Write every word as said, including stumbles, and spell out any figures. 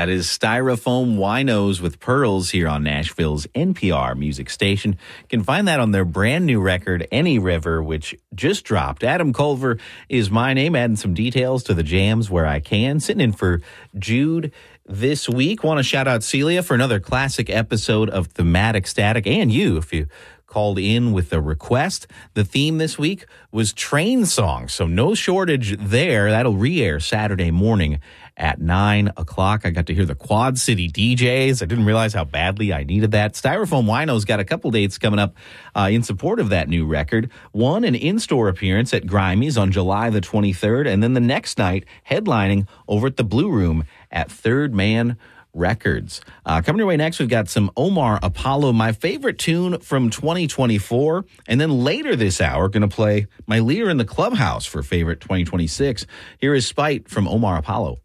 That is Styrofoam Winos with Pearls here on Nashville's N P R music station. You can find that on their brand new record, Any River, which just dropped. Adam Culver is my name, adding some details to the jams where I can. Sitting in for Jude this week. Want to shout out Celia for another classic episode of Thematic Static, and you, if you called in with a request. The theme this week was train songs, so no shortage there. That'll re-air Saturday morning at nine o'clock. I got to hear the Quad City D Js. I didn't realize how badly I needed that. Styrofoam Wino's got a couple dates coming up uh, in support of that new record. One, an in-store appearance at Grimey's on July the twenty-third, and then the next night, headlining over at the Blue Room at Third Man Records. Uh, coming your way next, we've got some Omar Apollo, my favorite tune from twenty twenty-four. And then later this hour, going to play my leader in the clubhouse for favorite twenty twenty-six. Here is Spite from Omar Apollo.